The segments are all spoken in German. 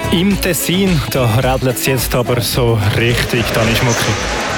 Im Tessin, da rädelt es jetzt aber so richtig, Dani Schmucki.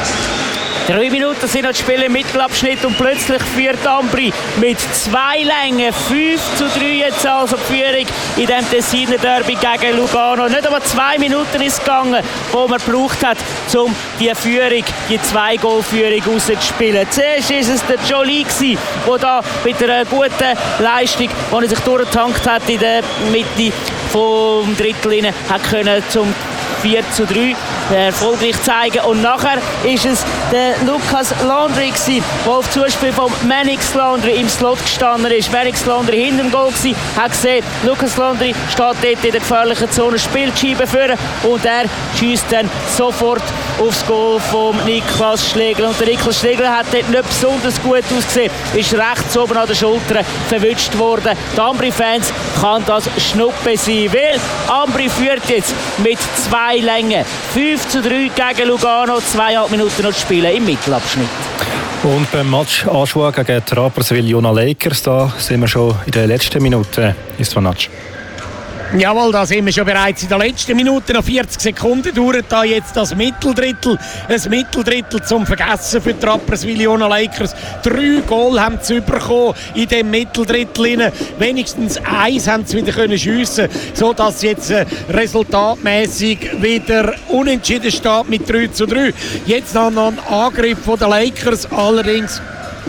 3 Minuten sind noch zu spielen im Mittelabschnitt und plötzlich führt Ambri mit 2 Längen 5:3 jetzt also die Führung in diesem Tessiner Derby gegen Lugano. Nicht einmal 2 Minuten ist es gegangen, wo man gebraucht hat, um die Führung, die 2-Goal-Führung rauszuspielen. Zuerst war es der Jolie, der da mit einer guten Leistung, wo er sich durchgetankt hat in der Mitte vom Drittel rein, hat können zum 4:3 erfolgreich zeigen. Und nachher ist es der Lucas Landry, der auf Zuspiel von Mannix Landry im Slot gestanden ist. Mannix Landry hinter dem Goal gewesen, hat gesehen, Lucas Landry steht dort in der gefährlichen Zone, spielt die Scheibe vor und er schießt dann sofort aufs Goal von Niklas Schlegel. Und der Niklas Schlegel hat dort nicht besonders gut ausgesehen, ist rechts oben an der Schulter verwünscht worden. Die Ambri-Fans kann das Schnuppe sein, weil Ambri führt jetzt mit 2 Längen 5:3 gegen Lugano, 2,5 Minuten noch zu spielen im Mittelabschnitt. Und beim Match Aschua gegen die Rapperswil-Jona Lakers, da sind wir schon in den letzten Minuten. Ist das Match? Jawohl, da sind wir schon bereits in der letzten Minute. Noch 40 Sekunden dauert da jetzt das Mitteldrittel. Ein Mitteldrittel zum Vergessen für die Rapperswil-Jona Lakers. 3 Goal haben sie bekommen in dem Mitteldrittel. Wenigstens 1 haben sie wieder können schiessen, sodass jetzt resultatmäßig wieder unentschieden steht mit 3:3. Jetzt noch ein Angriff von den Lakers, allerdings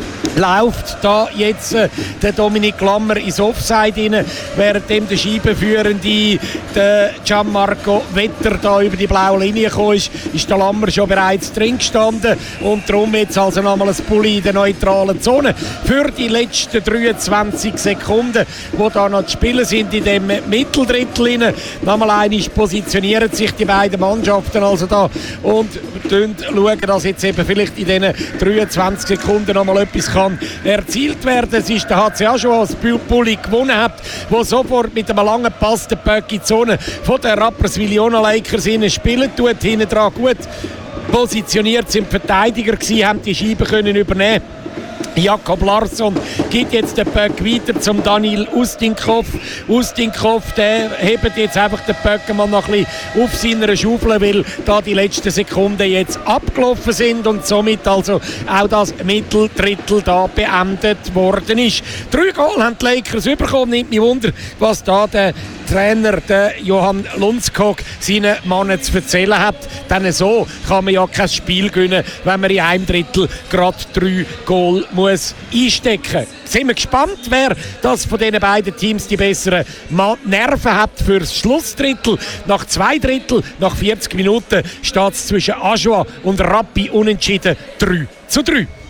läuft da jetzt der Dominik Lammer ins Offside rein, währenddem der Scheibenführende, der Gianmarco Vetter, da über die blaue Linie gekommen ist der Lammer schon bereits drin gestanden und darum jetzt also nochmal ein Pulli in der neutralen Zone für die letzten 23 Sekunden, die da noch zu spielen sind in dem Mitteldrittel rein. Nochmal einmal positionieren sich die beiden Mannschaften also da und schauen, dass jetzt eben vielleicht in diesen 23 Sekunden nochmal etwas kann erzielt werden. Es ist der HC Aschua, als Pulli gewonnen hat, der sofort mit einem langen Pass den Böck in die Zone von der Rapperswil-Jona Lakers spielen tut. Hinten dran gut positioniert sind Verteidiger gewesen, haben die Scheibe können übernehmen. Jakob Larsson gibt jetzt den Böck weiter zum Daniel Ustinkov. Ustinkov, der hebt jetzt einfach den Böck mal noch ein bisschen auf seiner Schaufel, weil da die letzten Sekunden jetzt abgelaufen sind und somit also auch das Mitteldrittel da beendet worden ist. 3 Goal haben die Lakers bekommen. Nimmt mich Wunder, was da der Trainer, der Johann Lundskog, seinen Mannen zu erzählen hat. Denn so kann man ja kein Spiel gewinnen, wenn man in einem Drittel gerade 3 Goal muss einstecken. Sind wir gespannt, wer das von diesen beiden Teams die besseren Nerven hat für das Schlussdrittel. Nach 2 Drittel, nach 40 Minuten steht es zwischen Aschua und Rappi unentschieden 3:3.